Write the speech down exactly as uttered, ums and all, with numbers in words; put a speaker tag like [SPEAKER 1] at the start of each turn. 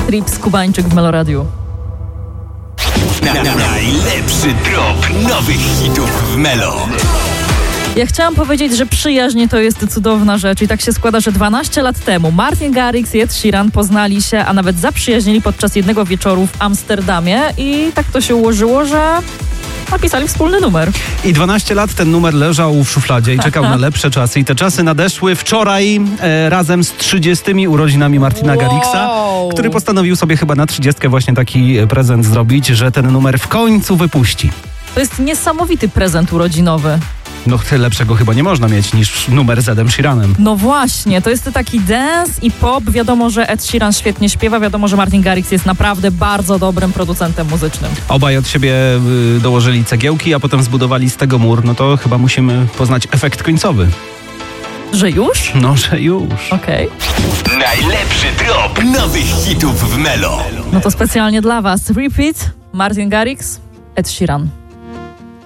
[SPEAKER 1] Trips Kubańczyk w Meloradiu.
[SPEAKER 2] Na, na, najlepszy drop nowych hitów w Melo.
[SPEAKER 1] Ja chciałam powiedzieć, że przyjaźń to jest cudowna rzecz i tak się składa, że dwanaście lat temu Martin Garrix i Ed Sheeran poznali się, a nawet zaprzyjaźnili podczas jednego wieczoru w Amsterdamie i tak to się ułożyło, że napisali wspólny numer.
[SPEAKER 3] I dwanaście lat ten numer leżał w szufladzie i czekał na lepsze czasy. I te czasy nadeszły wczoraj e, razem z trzydziestymi urodzinami Martina
[SPEAKER 1] Wow.
[SPEAKER 3] Garrixa, który postanowił sobie chyba na trzydziestkę właśnie taki prezent zrobić, że ten numer w końcu wypuści.
[SPEAKER 1] To jest niesamowity prezent urodzinowy.
[SPEAKER 3] No lepszego chyba nie można mieć niż numer z Edem Sheeranem.
[SPEAKER 1] No właśnie, to jest taki dance i pop. Wiadomo, że Ed Sheeran świetnie śpiewa, wiadomo, że Martin Garrix jest naprawdę bardzo dobrym producentem muzycznym.
[SPEAKER 3] Obaj od siebie y, dołożyli cegiełki, a potem zbudowali z tego mur. No to chyba musimy poznać efekt końcowy.
[SPEAKER 1] Że już?
[SPEAKER 3] No, że już.
[SPEAKER 1] Okej. Okay.
[SPEAKER 2] Najlepszy drop nowych hitów w Melo.
[SPEAKER 1] No to specjalnie dla was. Repeat, Martin Garrix, Ed Sheeran.